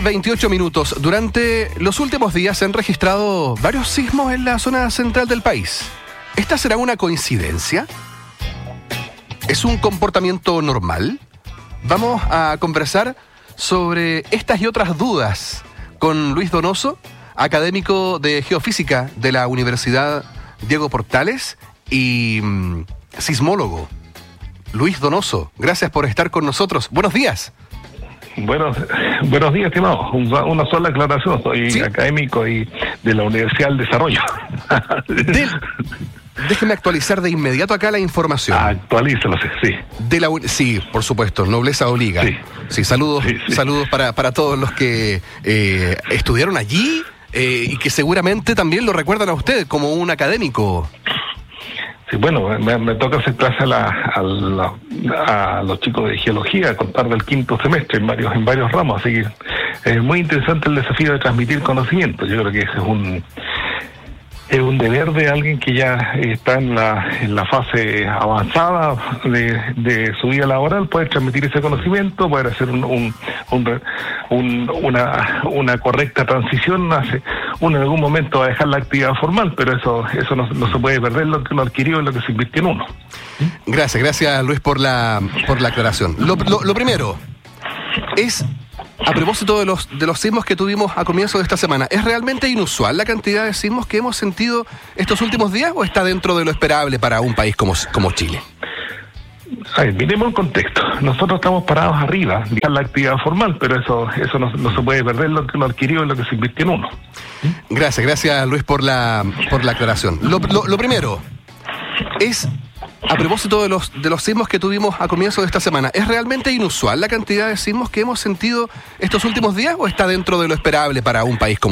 28 minutos. Durante los últimos días se han registrado varios sismos en la zona central del país. ¿Esta será una coincidencia? ¿Es un comportamiento normal? Vamos a conversar sobre estas y otras dudas con Luis Donoso, académico de Geofísica de la Universidad Diego Portales y sismólogo. Luis Donoso, gracias por estar con nosotros. Buenos días. Buenos días, estimado. Una sola aclaración. Soy académico y de la Universidad del Desarrollo. Déjeme actualizar de inmediato acá la información. Actualícelo, sí. Sí, por supuesto, nobleza obliga. Sí, saludos para todos los que estudiaron allí y que seguramente también lo recuerdan a usted como un académico. Sí, bueno, me toca hacer clase a los chicos de geología, contar del quinto semestre en varios ramos, así que es muy interesante el desafío de transmitir conocimiento. Yo creo que ese es un deber de alguien que ya está en la fase avanzada de su vida laboral, poder transmitir ese conocimiento, poder hacer una correcta transición. Uno en algún momento va a dejar la actividad formal, pero eso no se puede perder, lo que uno adquirió y lo que se invirtió en uno. Gracias Luis por la aclaración. Lo primero es, a propósito de los sismos que tuvimos a comienzo de esta semana, ¿es realmente inusual la cantidad de sismos que hemos sentido estos últimos días o está dentro de lo esperable para un país como Chile? A ver, miremos el contexto. Nosotros estamos parados arriba, dejar la actividad formal, pero eso no se puede perder, lo que uno adquirió y lo que se invirtió en uno. Gracias Luis por la aclaración. Lo primero es, a propósito de los sismos que tuvimos a comienzo de esta semana, ¿es realmente inusual la cantidad de sismos que hemos sentido estos últimos días o está dentro de lo esperable para un país como